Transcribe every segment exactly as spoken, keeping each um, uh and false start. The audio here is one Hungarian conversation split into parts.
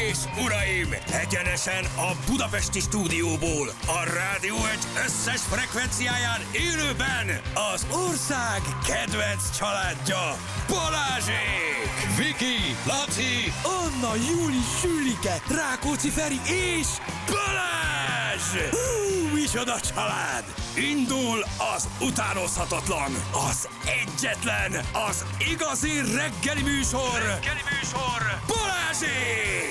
és uraim, egyenesen a budapesti stúdióból, a Rádió egy összes frekvenciáján élőben az ország kedvenc családja, Balázsék! Viki, Laci, Anna, Júli, Sülike, Rákóczi Feri és Balázs! Hú, micsoda család! Indul az utánozhatatlan, az egyetlen, az igazi reggeli műsor, reggeli műsor, Balázsék!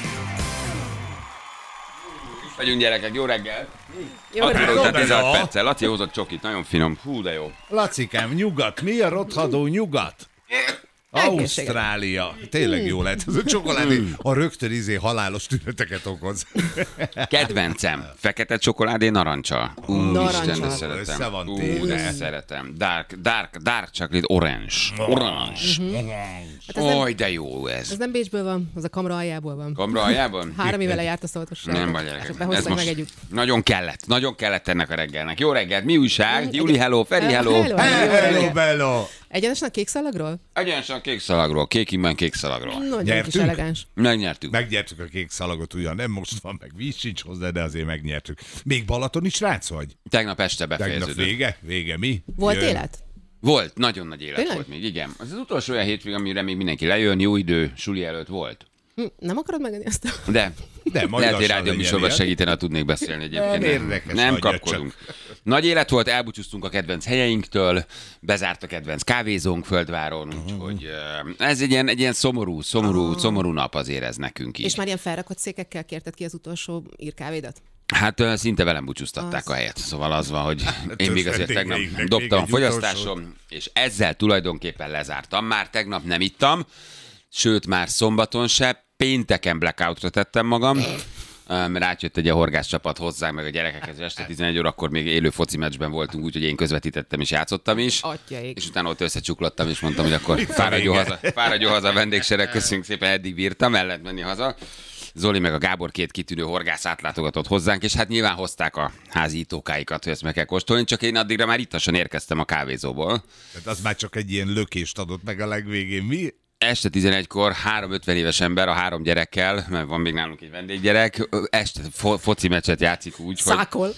Vagyunk gyerekek, jó reggel! Jó reggel! tizenhat perccel, Laci hozott csokit, nagyon finom, hú de jó. Lacikám, nyugat, mi a rothadó nyugat? Ausztrália. Tényleg jó lett. Ez a csokoládé a rögtön izé halálos tüneteket okoz. Kedvencem, fekete csokoládé narancsal. Ú, Narancsal. Isten, de Össze szeretem. van Ú, téve. de szeretem. Dark, dark, dark chocolate orange. Orange. Hát ez, nem, Oj, de jó ez. ez nem Bécsből van, az a Kamra aljából van. Kamra aljában? Három éve lejárt a szoltosság. Nem vagy gyerekek. Csak Ez behozták most meg együtt. nagyon kellett, nagyon kellett ennek a reggelnek. Jó reggelt, mi újság? Júli, hello, Feri, hello. Hello. Hello, bello! Egyenesen a kék szalagról? Egyenesen a kék szalagról, kékimben kék szalagról. Nagyon kis Nyertünk? elegáns. Megnyertük. Megnyertük a kék szalagot, ugyan nem most van, meg víz sincs hozzá, de azért megnyertük. Még Balaton is rác vagy? Tegnap este Tegnap befejeződött. vége? Vége mi? Volt Jön. élet? Volt, nagyon nagy élet Tényleg? volt még, igen. Az az utolsó olyan hétvég, amire még mindenki lejön, jó idő, suli előtt volt. Hm, nem akarod megenni azt a... De, De majd lehet, hogy lassan rádióműsorban legyen segítene, ha tudnék beszélni egyébként. Nem érdekes, nem hagyja kapkodunk. Nagy élet volt, elbúcsúztunk a kedvenc helyeinktől, bezárt a kedvenc kávézónk Földváron, úgyhogy uh, ez egy ilyen, egy ilyen szomorú, szomorú, szomorú nap azért ez nekünk így. És már ilyen felrakott székekkel kérted ki az utolsó írkávédat? Hát uh, szinte velem búcsúztatták Az. a helyet. Szóval az van, hogy én még azért tegnap Vendégeinknek dobtam a még egy fogyasztásom, és ezzel tulajdonképpen lezártam. Már tegnap nem ittam, sőt már szombaton se, pénteken blackoutra tettem magam, mert átjött egy a horgászcsapat hozzánk, meg a gyerekekhez este tizenegy órakor még élő foci meccsben voltunk, úgyhogy én közvetítettem és játszottam is. Atyaik. És utána ott összecsuklattam, és mondtam, hogy akkor fáradjon haza, fáradjon haza a vendégsereg, köszönjük szépen, eddig bírtam, el lehet menni haza. Zoli meg a Gábor két kitűnő horgász átlátogatott hozzánk, és hát nyilván hozták a házi itókáikat, hogy ezt meg kell kóstolni, csak én addigra már ittasan érkeztem a kávézóból. Tehát az már csak egy ilyen lökést adott meg a legvégén. Mi? Este tizenegykor három ötven éves ember a három gyerekkel, mert van még nálunk egy vendéggyerek, este fo- foci meccset játszik úgy, hogy Szákol.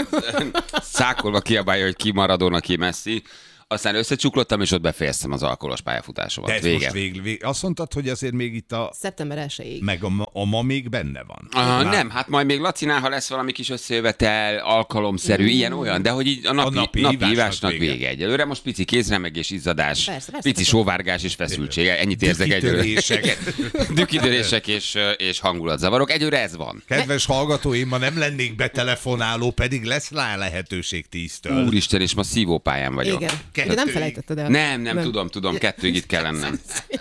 szákolva kiabálja, hogy ki Maradona, ki Messi. Aztán összecsuklottam, és ott befejeztem az alkoholos pályafutásomat. De ez Vége. most végül, végül. Azt mondtad, hogy azért még itt a... Szeptember elsejéig. Meg a, ma- a ma még benne van. Ah, nem, hát majd még Lacinál, ha lesz valami kis összejövetel, alkalomszerű, ilyen-olyan, de hogy így a napi, A napi napi hívásnak hívásnak vége. vége. vége egyelőre. Most pici kézremegés, izzadás, Persze, persze, pici persze. sóvárgás és feszültség. Ennyit érzek egyelőre. Dükkitörések. Dükidörések és, és hangulatzavarok. Egyőre ez van. Kedves hallgató, én ma nem lennék betelefonáló, pedig lesz rá lehetőség tíztől. Úristen, és ma szívópályán vagyok. Igen. Kettőig. De nem felejtetted el. Nem, nem, nem, tudom, tudom, kettőig itt kell lennem.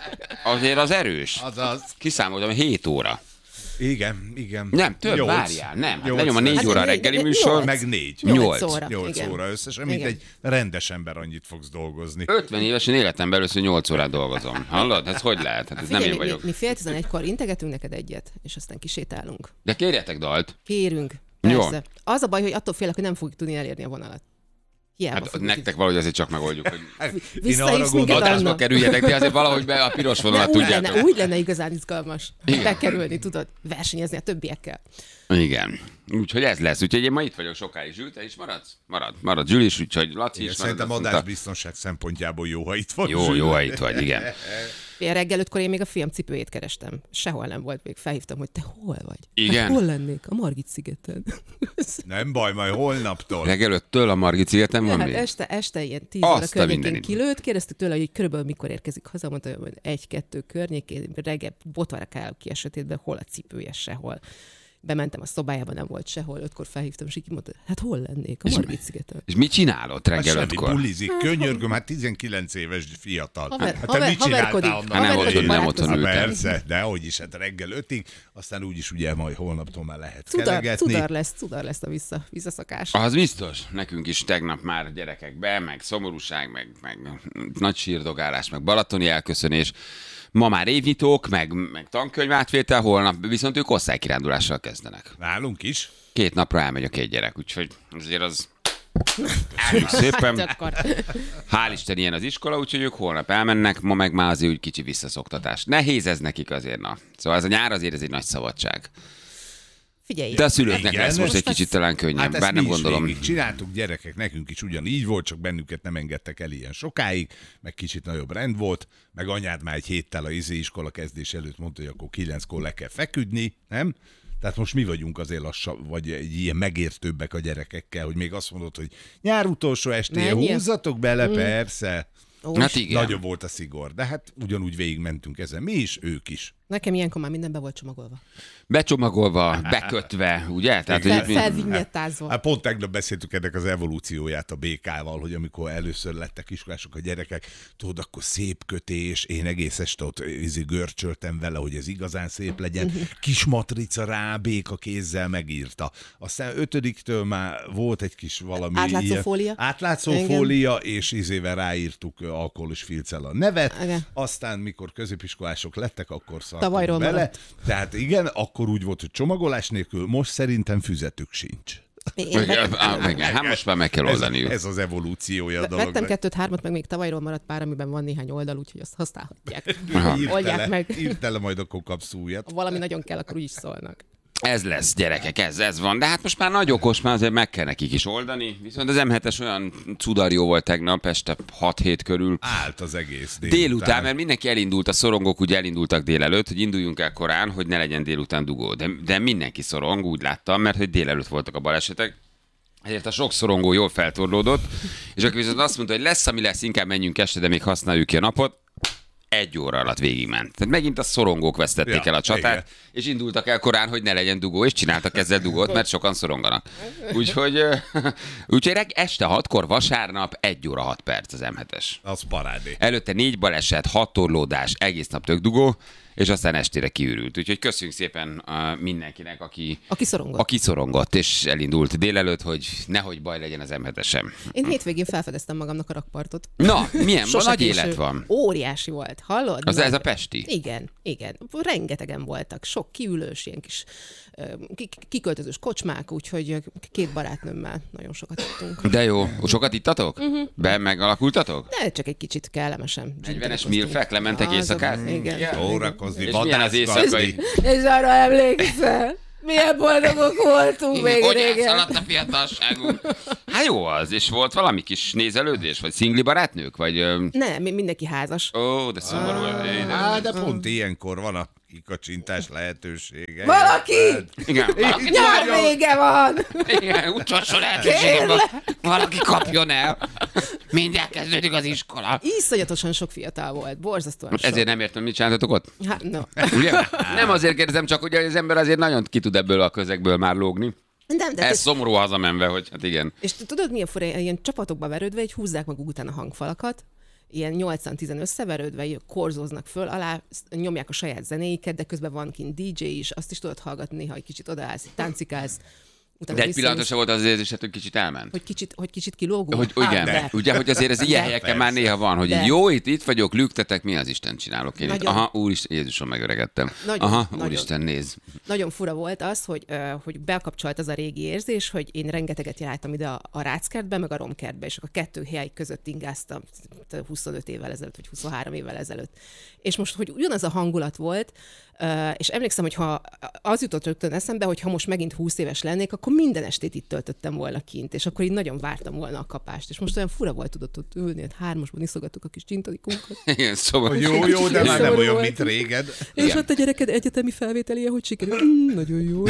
Azért az erős. Azaz. Kiszámoltam, hét óra. Igen, igen. Nem, több, Nyolc. várjál, nem. Hát Nyolc. lenyom a négy Hát óra négy- reggeli nyolc. műsor. Meg négy. Nyolc. Nyolc óra. Nyolc Igen. óra összesen, mint Igen. egy rendes ember annyit fogsz dolgozni. ötven évesen életemben először nyolc órát dolgozom. Hallod? Ez hogy lehet? Hát ez nem Figyelj, én vagyok. Mi, mi fél tizenegykor integetünk neked egyet, és aztán kisétálunk. De kérjetek dalt. Kérünk. Jó. Persze. Az a baj, hogy attól félek, hogy nem fogjuk tudni elérni a vonalat. Hiába Hát fogjuk nektek valahogy azért csak megoldjuk, hogy Visszahívsz minket, adásba Anna. kerüljetek, de azért valahogy be a piros De vonalat úgy tudjátok. lenne, úgy lenne igazán izgalmas Igen. bekerülni, tudod, versenyezni a többiekkel. Igen. Úgyhogy ez lesz. Úgyhogy én ma itt vagyok sokáig. Zsül, te is maradsz? Marad. Marad Zsül is, úgyhogy Laci Igen, is marad. szerintem azt mondta. adásbiztonság szempontjából jó, ha itt van. Jó, Zsül. jó, ha itt vagy, igen. Fél reggel ötkor én még a fiam cipőjét kerestem. Sehol nem volt még. Felhívtam, hogy te hol vagy? Igen? Hát hol lennék? A Margit szigeten. Nem baj, majd holnaptól. Reggel öttől a Margit szigeten van Hát még? este, este ilyen tíz Azt óra a környékén mindenit. kilőtt, kérdeztük tőle, hogy körülbelül mikor érkezik haza, mondta, hogy egy-kettő környékén, reggel botvára kell ki a sötétben, hol a cipője, sehol. Bementem a szobájába, nem volt sehol, ötkor felhívtam, és így mondta, hát hol lennék? A Margit szigeten. És mit csinálod reggel Semmi, ötkor? bulizik, könyörgöm, hát tizenkilenc éves fiatal. Haver- hát haver- te mit csináltál haverkodik. annak? Hát nem Haverkodik, otthon, nem barátkozik. otthon Hát ültem. persze, de hogy is, hát reggel ötig, aztán úgyis ugye majd holnaptól már lehet Cudar, kelegetni. cudar lesz, cudar lesz a vissza, visszaszakás. Az biztos. Nekünk is tegnap már gyerekekbe, meg szomorúság, meg, meg nagy sírdogálás, meg balatoni elköszönés. Ma már évnyitók, meg, meg tankönyvátvétel, holnap viszont ők osztálykirándulással kezdenek. Nálunk is. Két napra elmegy a két gyerek, úgyhogy azért az Köszönjük szépen. Hát akkor. Hál' Isten ilyen az iskola, úgyhogy ők holnap elmennek, ma meg már azért úgy kicsi visszaszoktatás. Nehéz ez nekik azért, na. Szóval ez a nyár azért ez egy nagy szabadság. Figyelj. De a szülőknek Igen, lesz most egy most kicsit talán könnyebb, Hát ezt bár mi nem is gondolom. végig csináltuk, gyerekek, nekünk is ugyanígy volt, csak bennünket nem engedtek el ilyen sokáig, meg kicsit nagyobb rend volt, meg anyád már egy héttel a izé iskola kezdés előtt mondta, hogy akkor kilenckor le kell feküdni, nem? Tehát most mi vagyunk azért lassan, vagy egy ilyen megértőbbek a gyerekekkel, hogy még azt mondod, hogy nyár utolsó estéje, Menjél. húzzatok bele, mm. persze. Ó, Hát igen. Nagyobb volt a szigor, de hát ugyanúgy végigmentünk ezen. Mi is, ők is. Nekem ilyenkor már minden be volt csomagolva. Becsomagolva, bekötve, ugye? Tehát, Fel, hogy felvinyettázva. Hát pont tegnap beszéltük ennek az evolúcióját a bé ká-val, hogy amikor először lettek iskolások a gyerekek, tudod, akkor szép kötés, én egész este ott izé görcsöltem vele, hogy ez igazán szép legyen. Kis matrica rá, béka kézzel megírta. Aztán ötödiktől már volt egy kis valami... Átlátszó ilyen, fólia. Átlátszó Igen. fólia, és izével ráírtuk alkoholos filccel a nevet. Igen. Aztán, mikor középiskolások lettek, akkor szartunk Tavalyról bele. maradt. Tehát igen, akkor úgy volt, hogy csomagolás nélkül, most szerintem füzetük sincs. Én Igen, á, igen, hát most már meg kell Ez, oldaniuk. ez az evolúciója a vettem dolognak. kettőt-hármat, meg még tavalyról maradt pár, amiben van néhány oldal, úgyhogy azt használhatják. Írd Oldják tele, meg. írd tele, majd akkor kapsz újat. Ha valami nagyon kell, akkor úgy is szólnak. Ez lesz, gyerekek, ez, ez van. De hát most már nagy okos, már azért meg kell nekik is oldani. Viszont az em hetes olyan cudarió volt tegnap, este hat-hét körül. Állt az egész délután. Délután, mert mindenki elindult, a szorongók úgy elindultak délelőtt, hogy induljunk el korán, hogy ne legyen délután dugó. De, de mindenki szorong, úgy láttam, mert hogy délelőtt voltak a balesetek. Ezért a sok szorongó jól feltorlódott, és akkor viszont azt mondta, hogy lesz, ami lesz, inkább menjünk este, de még használjuk ki a napot. Egy óra alatt végigment. Tehát megint a szorongók vesztették Ja, el a csatát, igen. és indultak el korán, hogy ne legyen dugó, és csináltak ezzel dugót, mert sokan szoronganak. Úgyhogy, ö, úgyhogy reg- este hatkor, vasárnap, egy óra hat perc az em hetes. Az parádé. Előtte négy baleset, hat torlódás, egész nap tök dugó, és aztán estére kiürült. Úgyhogy köszönjük szépen uh, mindenkinek, aki, Aki szorongott. aki szorongott, és elindult délelőtt, hogy nehogy baj legyen az em hetesem. Én hétvégén felfedeztem magamnak a rakpartot. Na, milyen? Sose Nagy késő. élet van. Óriási volt, hallod? Az Nagy- ez a pesti? Igen, igen. Rengetegen voltak. Sok kiülős, ilyen kis ö, ki- kiköltözős kocsmák, úgyhogy két barátnőmmel nagyon sokat ittunk. De jó. Sokat ittatok? Uh-huh. Be megalakultatok? De csak egy kicsit kellemesen. negyvenes milfek, lementek Az a- éjszakázni? Igen. Ja. Órakozni, És milyen az éjszakai? És arra emlékszel? Milyen boldogok voltunk még Hogy régen. elszaladt a fiatalságunk? Hát jó az, és volt valami kis nézelődés, vagy szingli barátnők, vagy... ö, Nem, mi- mindenki házas. Ó, de szomorú. Édes. Á, de pont ilyenkor van a kikacsintás lehetősége. Valaki! Igen, valaki, Nyár vége van! igen, utolsó lehetőségem van. Valaki kapjon el. Mindjárt kezdődik az iskola. Iszonyatosan sok fiatal volt, borzasztóan sok. Ezért nem értem, mit csináltatok ott? Hát, no. Ugye? Nem azért kérdezem, csak hogy az ember azért nagyon ki tud ebből a közegből már lógni. Nem, de Ez szomorú hazamenve, hogy hát igen. És tudod, milyen fura, ilyen csapatokba verődve, így húzzák maguk után a hangfalakat, ilyen nyolcan-tízen összeverődve, így korzóznak föl, alá nyomják a saját zenéiket, de közben van kint dé dzsé is, azt is tudod hallgatni, néha egy kicsit odaállsz, táncikálsz. Utána De egy visszajössz, pillanatra se volt az érzésed, hogy kicsit elment. hogy kicsit, hogy kicsit kilógunk. Hogy Á, igen, de. ugye, hogy azért ez ilyen De. helyeken már néha van, hogy De. jó, itt, itt vagyok, lüktetek, mi az Isten csinálok én itt? Nagyon. Aha, úristen, Jézusom, megöregedtem. Nagyon, Aha, nagyon. úristen, nézd. Nagyon fura volt az, hogy, ö, hogy bekapcsolt az a régi érzés, hogy én rengeteget jártam ide a, a ráckertbe, meg a romkertbe, és akkor a kettő hely között ingáztam huszonöt évvel ezelőtt, vagy huszonhárom évvel ezelőtt. És most, hogy ugyanaz a hangulat volt, ö, és emlékszem, hogy ha az jutott rögtön eszembe, hogy ha most megint húsz éves lennék, akkor minden estét itt töltöttem volna kint, és akkor így nagyon vártam volna a kapást. És most olyan fura volt, tudott ott ülni, hogy hármasban iszogattuk a kis dzsintonikunkat. Igen, szóval... Jó, jó, de már nem Szomorú olyan, volt. mint réged. És ott a gyereked egyetemi felvételje, hogy sikerült. Mm, nagyon jó.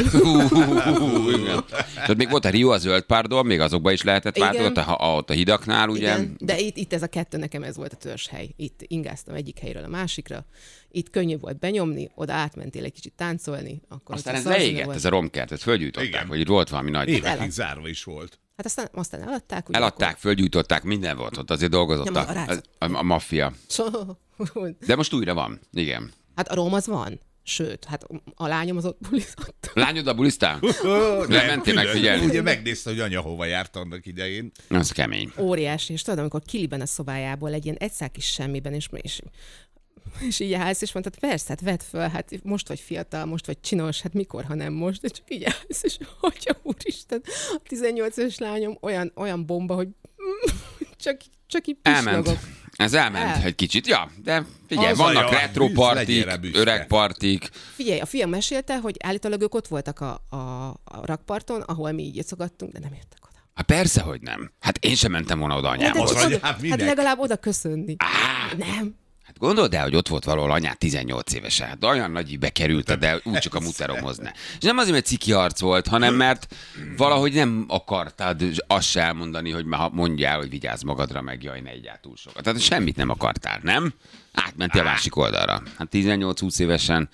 Hú, igen. Tehát még volt a Rio, a zöld párdon, még azokba is lehetett Igen. váltani, ott a, ott a hidaknál, ugye? Igen, de itt, itt ez a kettő, nekem ez volt a törzshely. Itt ingáztam egyik helyről a másikra. Itt könnyű volt benyomni, oda átmentél egy kicsit táncolni. Akkor Aztán hogyha ez szarzene leégett, volt- ez a romkert, ezt fölgyújtották, Igen. hogy itt volt valami nagy... Évekig zárva is volt. Hát aztán, aztán eladták. Ugye Eladták, fölgyújtották, minden volt ott, azért dolgozott Nem, a, a rácot. a, a, a maffia. Akkor... De most újra van, igen. Hát a rom az van. Sőt, hát a lányom az ott bulizott. Lányod a bulisztál? Lementél külön. megfigyelni? Ugye megnézte, hogy anya hova járt annak idején. Az kemény. Óriási, és tudod, amikor kiliben a szobájából egy ilyen egyszál kis semmiben, és, és És így állsz, és mondtad, persze, hát vedd föl, hát most vagy fiatal, most vagy csinos, hát mikor, ha nem most, de csak így állsz, és hogyha úristen, a tizennyolc éves lányom olyan, olyan bomba, hogy csak, csak így Elment. pislogok. Ez elment El. egy kicsit, ja, de figyelj, Az vannak a jó, retro büsz- partik, legyél rá büszke. öreg partik. Figyelj, a fiam mesélte, hogy állítólag ők ott voltak a, a, a rakparton, ahol mi így icogattunk, de nem jöttek oda. Hát persze, hogy nem. Hát én sem mentem volna oda De anyámhoz. az oda, anyád hát minek? legalább oda köszönni. Á, Nem. hát gondold el, hogy ott volt valahol anyád tizennyolc évesen. Hát olyan nagy bekerült, de úgy csak a muteromhoz ne. És nem azért, mert ciki arc volt, hanem mert valahogy nem akartad azt se elmondani, hogy már mondjál, hogy vigyázz magadra, meg jaj, ne egyáltalán túl sokat. Tehát semmit nem akartál, nem? Átmentél a másik oldalra. Hát tizennyolc-húsz évesen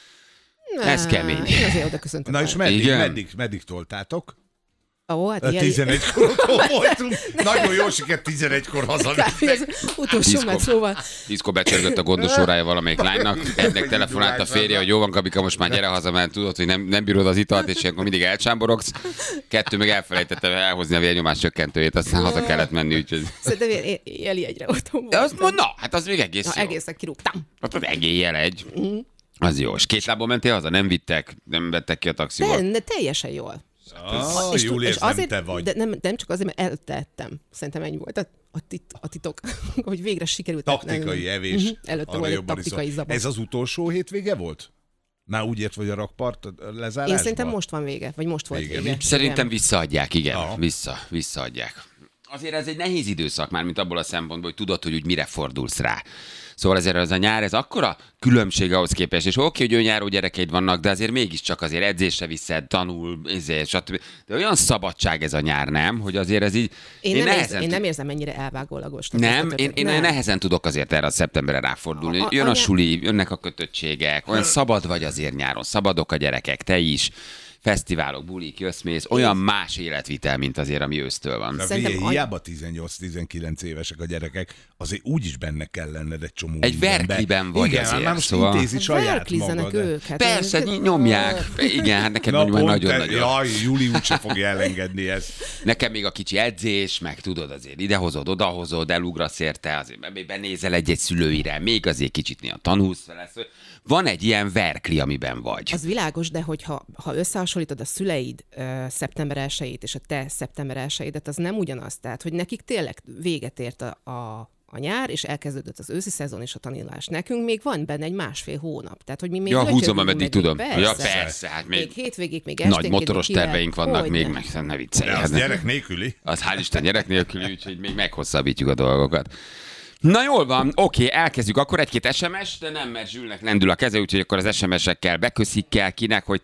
ez kemény. Én azért oda köszöntem. Na és meddig, Igen. meddig, meddig toltátok? Ó, hát A ilyen- tizenegykor otthon voltunk. Nagyon jó sikert tizenegykor Kb. hazamentek. az utolsó Tízkor. metróval. Tízkor becsörgött a gondos órája valamelyik lánynak, ennek telefonált a férje, hogy jó van, Gabika, most már gyere haza, mert tudod, hogy nem, nem bírod az italt, és akkor mindig elcsámborogsz. Kettő meg elfelejtette elhozni a vérnyomás csökkentőjét, aztán haza kellett menni, úgyhogy... Szerintem én, én éjjel egyre otthon De voltam. az, na, hát az még egész Na, jó. egészen kirúgtam. Hát az egéjjel egy. Az jó. És két lábon mentél haza? Nem vittek? Nem vettek ki a taxiból? De, de teljesen jól. Ah, és, Júli, és ez nem azért, te vagy. De nem, nem csak azért, mert előtte ettem. Szerintem ennyi volt. A, a, tit, a titok, hogy végre sikerült. Taktikai evés. Mhm, előtte arra volt egy jobban taktikai iszol. zabak. Ez az utolsó hétvége volt? Már úgy ért, vagy a rakpart lezárásban? Én szerintem most van vége, vagy most volt Vége, vége. nincs? Szerintem visszaadják, igen. Aha. Vissza, visszaadják. Azért ez egy nehéz időszak már, mint abból a szempontból, hogy tudod, hogy úgy mire fordulsz rá. Szóval ezért ez a nyár, ez akkora különbség ahhoz képest, és oké, hogy önjáró gyerekeid vannak, de azért mégiscsak azért edzésre viszed, tanul, ezért, stb. De olyan szabadság ez a nyár, nem? Hogy azért ez így... Én, én, nem, nehezen érzem, én tud- nem érzem ennyire elvágólagos. Nem, én, én nem. nehezen tudok azért erre a szeptemberre ráfordulni. A- a- Jön a anya- suli, jönnek a kötöttségek, olyan szabad vagy azért nyáron, szabadok a gyerekek, te is, fesztiválok, bulik, jösszmész, olyan más életvitel, mint azért, ami ősztől van. Na Szerintem figyelj, any- hiába tizennyolc-tizenkilenc évesek a gyerekek, azért úgy is benne kell lenned egy csomó Egy mindenbe. verkliben vagy Igen, azért, már most szóval- intézi saját Verklizenek magad. ők. Hát Persze, én- nyomják. Igen, hát neked Na, mondjuk már pont te- nagyon-nagyon. Jaj, Júli úgyse fogja elengedni ezt. Nekem még a kicsi edzés, meg tudod azért idehozod, odahozod, elugrasz érte, azért még benézel egy-egy szülőire, még azért kicsit néha tanulsz vele. Szóval van egy ilyen verkli, amiben vagy. Az világos, de hogyha ha összehasonlítod a szüleid uh, szeptember elsejét és a te szeptember elsejédet, az nem ugyanaz. Tehát, hogy nekik tényleg véget ért a, a, a nyár, és elkezdődött az őszi szezon és a tanulás. Nekünk még van benne egy másfél hónap. Tehát, hogy mi még Ja, húzom, lötyögünk ameddig meddig. tudom. Persze. Ja, persze, hát még, Még hétvégig, még nagy esténként. motoros kivel- terveink vannak Hogy még, nem. meg ne viccelj. De hát az ne- gyerek nélküli. Az hál' Isten gyerek nélküli, úgyhogy még meghosszabbítjuk a dolgokat. Na jól van, oké, elkezdjük. Akkor egy-két es em es, de nem, mert Zsülnek lendül a keze, úgyhogy akkor az es em esekkel beköszik kell kinek, hogy